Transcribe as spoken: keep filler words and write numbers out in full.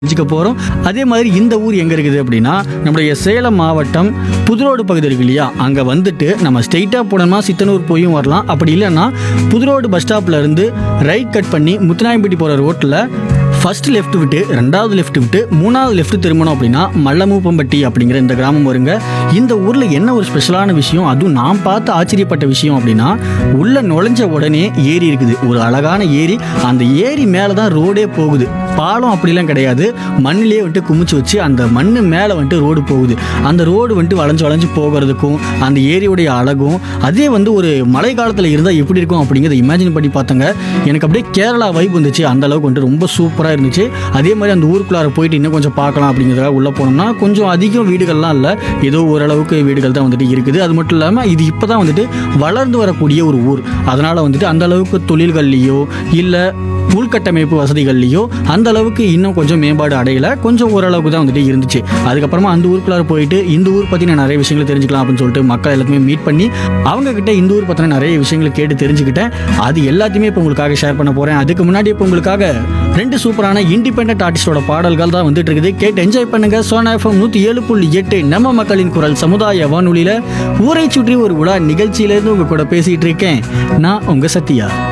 தெரிஞ்சுக்க போகிறோம். அதே மாதிரி இந்த ஊர் எங்கே இருக்குது அப்படின்னா நம்முடைய சேலம் மாவட்டம் புதுரோடு பகுதி இருக்கு இல்லையா, அங்கே வந்துட்டு நம்ம ஸ்ட்ரெயிட்டாக போனோம்னா சித்தனூர் போயும் வரலாம். அப்படி இல்லைன்னா புதுரோடு பஸ் ஸ்டாப்ல இருந்து ரைட் கட் பண்ணி முத்துநாயம்பட்டி போகிற ரோட்டில் ஃபர்ஸ்ட் லெஃப்ட் விட்டு ரெண்டாவது லெஃப்ட் விட்டு மூணாவது லெஃப்ட் திரும்பணும் அப்படின்னா மல்லமூப்பம்பட்டி அப்படிங்கிற இந்த கிராமம் வருங்க. இந்த ஊரில் என்ன ஒரு ஸ்பெஷலான விஷயம், அதுவும் நான் பார்த்து ஆச்சரியப்பட்ட விஷயம் அப்படின்னா, உள்ள நுழைஞ்ச உடனே ஏரி இருக்குது, ஒரு அழகான ஏரி. அந்த ஏரி மேலே தான் ரோடே போகுது. பாலம் அப்படிலாம் கிடையாது, மண்ணிலே வந்துட்டு குமிச்சு வச்சு அந்த மண் மேலே வந்துட்டு ரோடு போகுது. அந்த ரோடு வந்துட்டு வளைஞ்சு வளைஞ்சு போகிறதுக்கும் அந்த ஏரியோடைய அழகும், அதே வந்து ஒரு மழை காலத்தில் இருந்தால் எப்படி இருக்கும் அப்படிங்கிறத இமேஜின் பண்ணி பார்த்தங்க. எனக்கு அப்படியே கேரளா வைப் வந்துச்சு. அந்த அளவுக்கு வந்துட்டு ரொம்ப சூப்பராக இருந்துச்சு. அதே மாதிரி அந்த ஊருக்குள்ளார போயிட்டு இன்னும் கொஞ்சம் பார்க்கலாம் அப்படிங்கிறதுக்காக உள்ளே போனோம்னா கொஞ்சம் அதிகம் வீடுகள்லாம் இல்லை, ஏதோ ஓரளவுக்கு வீடுகள் தான் வந்துட்டு இருக்குது. அது மட்டும் இல்லாமல் இது இப்போ தான் வந்துட்டு வளர்ந்து வரக்கூடிய ஒரு ஊர். அதனால் வந்துட்டு அந்த அளவுக்கு தொழில்கள்லையோ இல்லை உள்கட்டமைப்பு வசதிகள்லையோ அந்த அளவுக்கு இன்னும் கொஞ்சம் மேம்பாடு அடையலை, கொஞ்சம் ஓரளவுக்கு தான் வந்துட்டு இருந்துச்சு. அதுக்கப்புறமா அந்த ஊருக்குள்ளார போயிட்டு இந்த ஊர் பற்றி நான் நிறைய விஷயங்களை தெரிஞ்சுக்கலாம் அப்படின்னு சொல்லிட்டு மக்கள் எல்லாத்தையுமே மீட் பண்ணி அவங்க கிட்ட இந்த ஊர் பற்றின நிறைய விஷயங்களை கேட்டு தெரிஞ்சுக்கிட்டேன். அது எல்லாத்தையுமே இப்போ உங்களுக்காக ஷேர் பண்ண போகிறேன். அதுக்கு முன்னாடி இப்போ உங்களுக்காக ரெண்டு சூப்பரான இண்டிபெண்டன்ட் ஆர்டிஸ்டோட பாடல்கள் தான் வந்துட்டு இருக்குது. கேட்டு என்ஜாய் பண்ணுங்க. சோனா எஃப்எம் நூற்றி ஏழு புள்ளி எட்டு நம்ம மக்களின் குரல் சமுதாய வானொலியில் ஊரை சுற்றி ஒரு விழா நிகழ்ச்சியிலேருந்து உங்க கூட பேசிகிட்டு இருக்கேன். நான் உங்கள் சத்யா.